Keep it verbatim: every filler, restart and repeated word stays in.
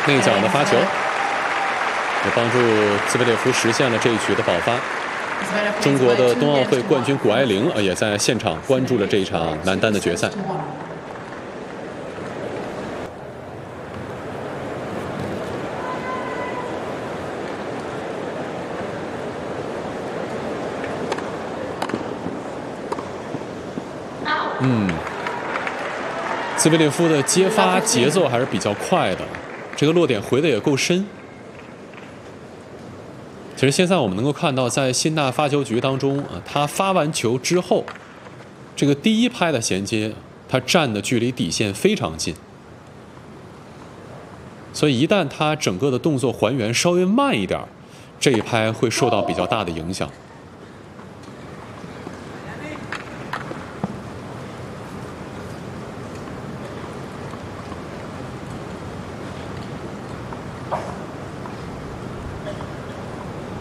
内角的发球，也帮助兹维列夫实现了这一局的爆发。中国的冬奥会冠军谷爱凌也在现场关注了这一场男单的决赛。嗯，兹维列夫的接发节奏还是比较快的，这个落点回的也够深。其实现在我们能够看到，在辛纳发球局当中啊，他发完球之后，这个第一拍的衔接，他站的距离底线非常近，所以一旦他整个的动作还原稍微慢一点，这一拍会受到比较大的影响。